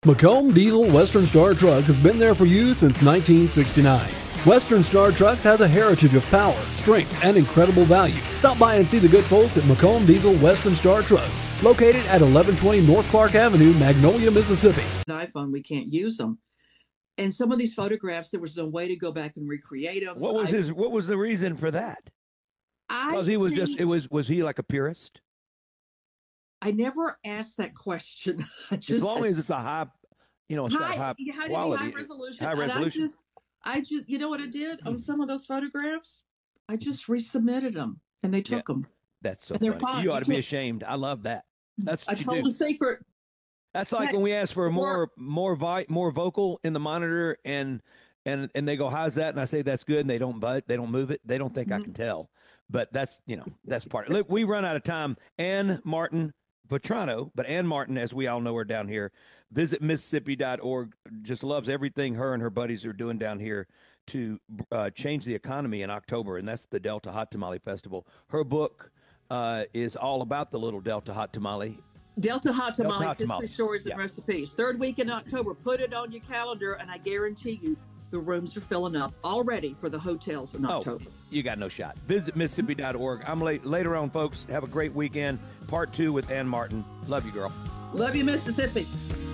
Macomb Diesel Western Star Truck has been there for you since 1969. Western Star Trucks has a heritage of power, strength, and incredible value. Stop by and see the good folks at Macomb Diesel Western Star Trucks, located at 1120 North Clark Avenue, Magnolia, Mississippi. iPhone, we can't use them. And some of these photographs, there was no way to go back and recreate them. What was the reason for that? Because he was he like a purist? I never asked that question. As long as it's a high, high quality, high resolution. High resolution. I just, you know what I did on some of those photographs? I just resubmitted them, and they took them. That's so funny. You ought to be ashamed. I love that. That's what I told a secret. That's like when we ask for more vocal in the monitor, and they go, "How's that?" And I say, "That's good." And they don't move it. They don't think I can tell. But that's part. Look, we run out of time. Ann Martin Vetrano, but Ann Martin, as we all know her down here, visit Mississippi.org, just loves everything her and her buddies are doing down here to change the economy in October, and that's the Delta Hot Tamale Festival. Her book is all about the little Delta Hot Tamale. Delta Hot Tamale, History, Stories, and Recipes. Third week in October. Put it on your calendar, and I guarantee you the rooms are filling up already for the hotels in October. You got no shot. Visit Mississippi.org. I'm later on, folks. Have a great weekend. Part 2 with Ann Martin. Love you, girl. Love you, Mississippi.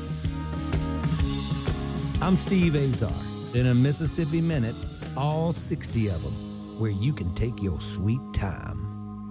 I'm Steve Azar. In a Mississippi Minute, all 60 of them, where you can take your sweet time.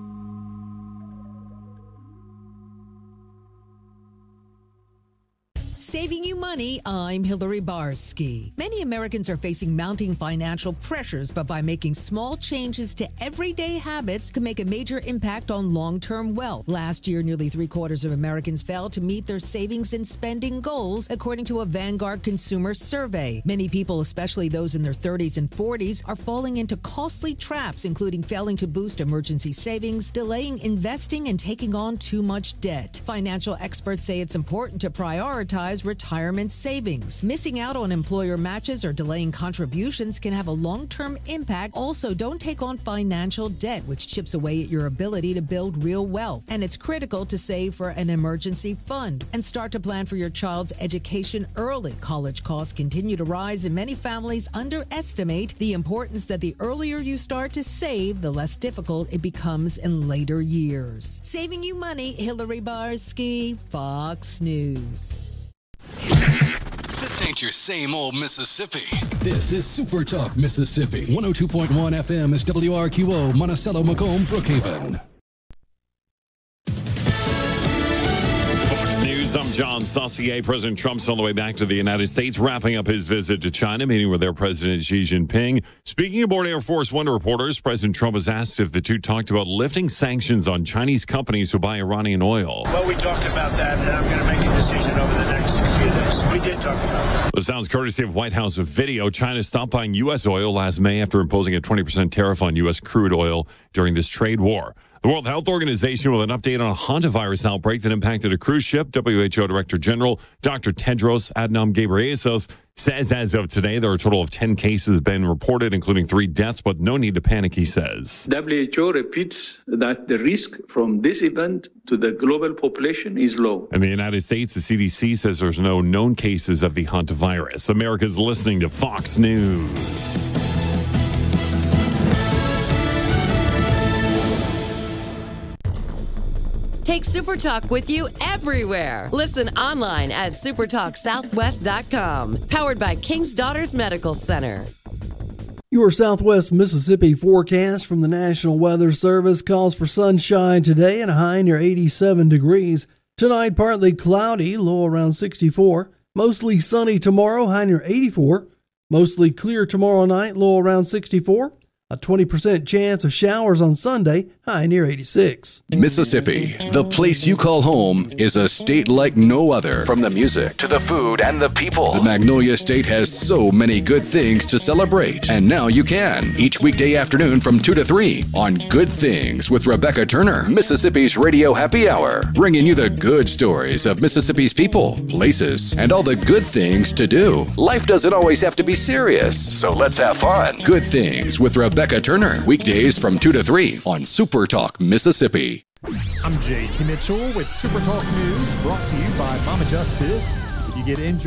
Saving you money, I'm Hillary Barsky. Many Americans are facing mounting financial pressures, but by making small changes to everyday habits can make a major impact on long-term wealth. Last year, nearly 3/4 of Americans failed to meet their savings and spending goals, according to a Vanguard consumer survey. Many people, especially those in their 30s and 40s, are falling into costly traps, including failing to boost emergency savings, delaying investing, and taking on too much debt. Financial experts say it's important to prioritize retirement savings. Missing out on employer matches or delaying contributions can have a long-term impact. Also, don't take on financial debt, which chips away at your ability to build real wealth. And it's critical to save for an emergency fund and start to plan for your child's education early. College costs continue to rise, and many families underestimate the importance that the earlier you start to save, the less difficult it becomes in later years. Saving you money, Hillary Barsky, Fox News. This ain't your same old Mississippi. This is Super Talk Mississippi. 102.1 FM is WRQO, Monticello, Macomb, Brookhaven. Fox News, I'm John Saucier. President Trump's on the way back to the United States, wrapping up his visit to China, meeting with their President Xi Jinping. Speaking aboard Air Force One to reporters, President Trump was asked if the two talked about lifting sanctions on Chinese companies who buy Iranian oil. Well, we talked about that, and I'm going to make a decision over the next few days. We did talk about that. The sounds courtesy of White House video. China stopped buying U.S. oil last May after imposing a 20% tariff on U.S. crude oil during this trade war. The World Health Organization with an update on a hantavirus outbreak that impacted a cruise ship. WHO Director General Dr. Tedros Adhanom Ghebreyesus says as of today there are a total of 10 cases been reported, including 3 deaths, but no need to panic, he says. WHO repeats that the risk from this event to the global population is low. In the United States, the CDC says there's no known cases of the hantavirus. America's listening to Fox News. Take SuperTalk with you everywhere. Listen online at supertalksouthwest.com. Powered by King's Daughters Medical Center. Your Southwest Mississippi forecast from the National Weather Service calls for sunshine today and a high near 87 degrees. Tonight, partly cloudy, low around 64. Mostly sunny tomorrow, high near 84. Mostly clear tomorrow night, low around 64. A 20% chance of showers on Sunday, high near 86. Mississippi, the place you call home, is a state like no other. From the music to the food and the people, the Magnolia State has so many good things to celebrate. And now you can, each weekday afternoon from 2 to 3 on Good Things with Rebecca Turner, Mississippi's Radio Happy Hour, bringing you the good stories of Mississippi's people, places, and all the good things to do. Life doesn't always have to be serious, so let's have fun. Good Things with Rebecca Turner, weekdays from 2 to 3 on Super Talk Mississippi. I'm JT Mitchell with Super Talk News, brought to you by Mama Justice. If you get injured